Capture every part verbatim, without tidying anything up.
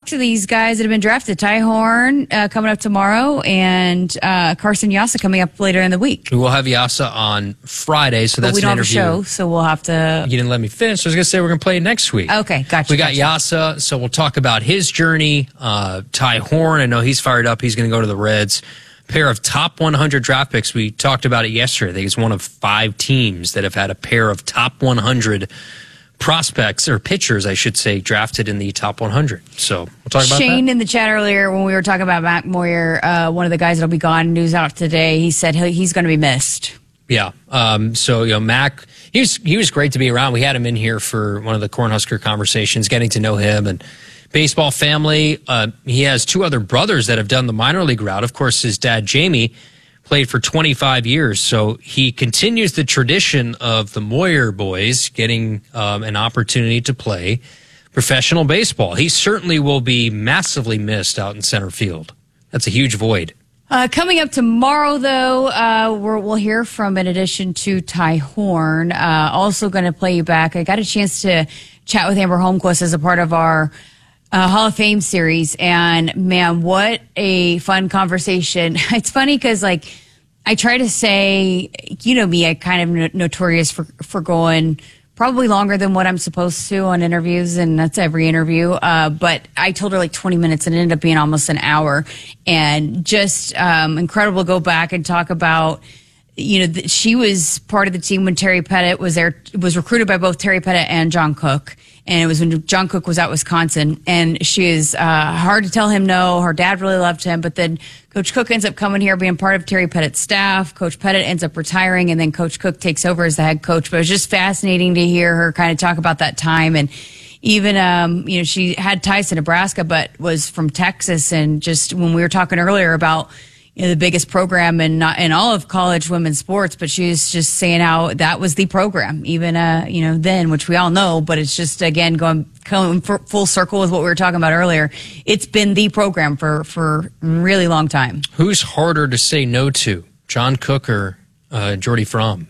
to these guys that have been drafted. Ty Horn uh, coming up tomorrow, and uh, Carson Yassa coming up later in the week. We'll have Yassa on Friday, so but that's we don't an interview. have a show, so we'll have to... You didn't let me finish. I was going to say we're going to play it next week. Okay, gotcha. We got gotcha. Yassa, so we'll talk about his journey. Uh, Ty Horn, I know he's fired up. He's going to go to the Reds. Pair of top one hundred draft picks. We talked about it yesterday. I think it's one of five teams that have had a pair of top one hundred prospects, or pitchers, I should say, drafted in the top one hundred. So we'll talk about Shane that. in the chat earlier when we were talking about Mac Moyer, uh, one of the guys that'll be gone, news out today, he said he, he's going to be missed. Yeah. Um, so, you know, Mac, he was, he was great to be around. We had him in here for one of the Cornhusker conversations, getting to know him and baseball family. Uh, he has two other brothers that have done the minor league route. Of course, his dad, Jamie, played for twenty-five years. So he continues the tradition of the Moyer boys getting um, an opportunity to play professional baseball. He certainly will be massively missed out in center field. That's a huge void. Uh, coming up tomorrow, though, uh, we're, we'll hear from, in addition to Ty Horn, uh, also going to play you back. I got a chance to chat with Amber Holmquist as a part of our Uh, Hall of Fame series, and man, what a fun conversation. It's funny because, like, I try to say, you know me, I kind of no- notorious for, for going probably longer than what I'm supposed to on interviews, and that's every interview. Uh, but I told her like twenty minutes, and it ended up being almost an hour, and just um, incredible to go back and talk about, you know, th- she was part of the team when Terry Pettit was there, was recruited by both Terry Pettit and John Cook. And it was when John Cook was at Wisconsin. And she is uh, hard to tell him no. Her dad really loved him. But then Coach Cook ends up coming here, being part of Terry Pettit's staff. Coach Pettit ends up retiring, and then Coach Cook takes over as the head coach. But it was just fascinating to hear her kind of talk about that time. And even, um, you know, she had ties to Nebraska, but was from Texas. And just when we were talking earlier about, you know, the biggest program in in all of college women's sports, but she was just saying how that was the program, even uh, you know, then, which we all know. But it's just, again, going coming full circle with what we were talking about earlier. It's been the program for for a really long time. Who's harder to say no to, John Cook or uh, Jordy Fromm?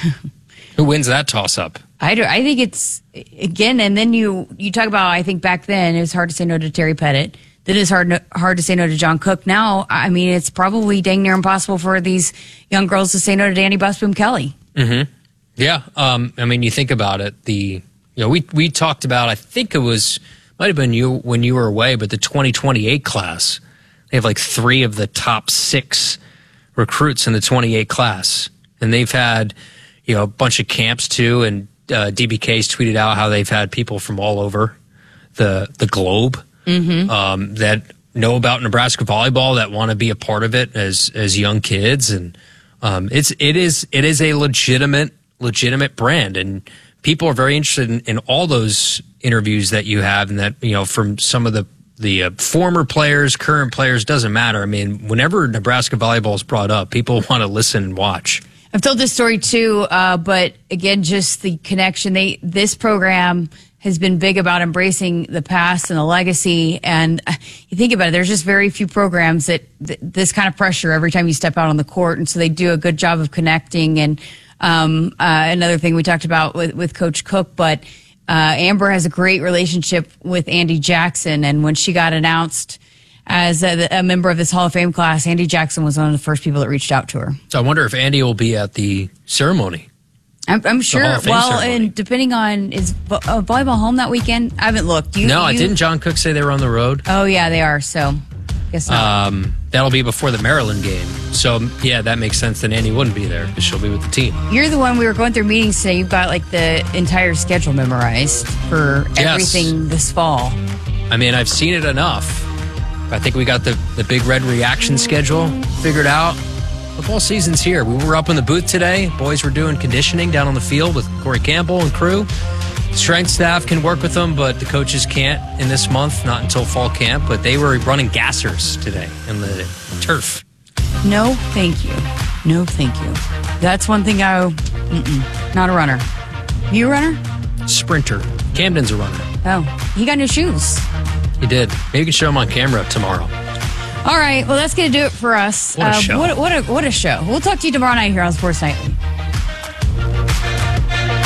Who wins that toss up? I do. I think it's, again, and then you you talk about, I think back then it was hard to say no to Terry Pettit. Then it's hard no, hard to say no to John Cook. Now, I mean, it's probably dang near impossible for these young girls to say no to Danny Busboom Kelly. Mm-hmm. Yeah. Um, I mean, you think about it. The you know we we talked about. I think it was might have been you when you were away, but the twenty twenty-eight class. They have like three of the top six recruits in the twenty-eight class, and they've had you know a bunch of camps too. And uh, D B K's tweeted out how they've had people from all over the the globe. Mm-hmm. Um, that know about Nebraska volleyball, that want to be a part of it as as young kids, and um, it's it is it is a legitimate legitimate brand, and people are very interested in, in all those interviews that you have, and that you know from some of the the uh, former players, current players, doesn't matter. I mean, whenever Nebraska volleyball is brought up, people want to listen and watch. I've told this story too, uh, but again, just the connection. They this program has been big about embracing the past and the legacy. And you think about it, there's just very few programs that th- this kind of pressure every time you step out on the court. And so they do a good job of connecting. And um, uh, another thing we talked about with, with Coach Cook, but uh, Amber has a great relationship with Andy Jackson. And when she got announced as a, a member of this Hall of Fame class, Andy Jackson was one of the first people that reached out to her. So I wonder if Andy will be at the ceremony. I'm, I'm sure. Well, ceremony. And depending on, is vo- uh, volleyball home that weekend? I haven't looked. You, no, I you, didn't. John Cook say they were on the road. Oh yeah, they are. So, guess not. Um, that'll be before the Maryland game. So yeah, that makes sense. That Annie wouldn't be there because she'll be with the team. You're the one. We were going through meetings today. You've got like the entire schedule memorized for everything yes. this fall. I mean, I've seen it enough. I think we got the the Big Red reaction schedule figured out. Football season's here. We were up in the booth today. Boys were doing conditioning down on the field with Corey Campbell and crew. Strength staff can work with them, but the coaches can't in this month, not until fall camp. But they were running gassers today in the turf. No, thank you. No, thank you. That's one thing I, mm-mm, not a runner. You a runner? Sprinter. Camden's a runner. Oh, he got new shoes. He did. Maybe you can show him on camera tomorrow. All right, well, that's going to do it for us. What a uh, show. What, what, a, what a show. We'll talk to you tomorrow night here on Sports Nightly.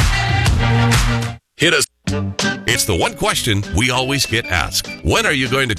Hit us. It's the one question we always get asked. When are you going to